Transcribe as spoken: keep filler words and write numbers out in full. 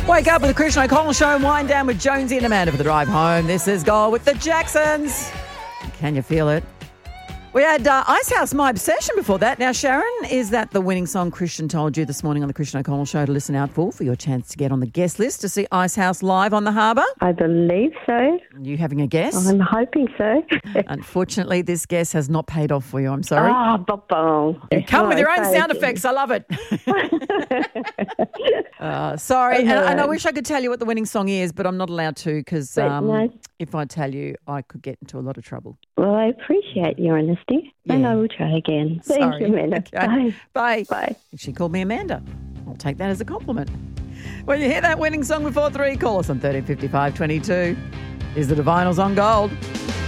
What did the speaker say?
Wake up with the Christian O'Connell Show and wind down with Jonesy and Amanda for the drive home. This is Goal with the Jacksons. Can you feel it? We had uh, Icehouse, My Obsession before that. Now, Sharon, is that the winning song Christian told you this morning on the Christian O'Connell Show to listen out for, for your chance to get on the guest list to see Icehouse live on the harbour? I believe so. Are you having a guess? I'm hoping so. Unfortunately, this guess has not paid off for you. I'm sorry. Ah, bop bong. You come with your own Oh, sound thank effects. I love it. uh, sorry. And, and I wish I could tell you what the winning song is, but I'm not allowed to because But um, no. if I tell you, I could get into a lot of trouble. Well, I appreciate your honesty. And Yeah. I will try again. Thank Sorry. you, Amanda. Okay. Bye. Bye. Bye. She called me Amanda. I'll take that as a compliment. When you hear that winning song before three, call us on thirteen fifty-five twenty-two. Is the Divinals on Gold?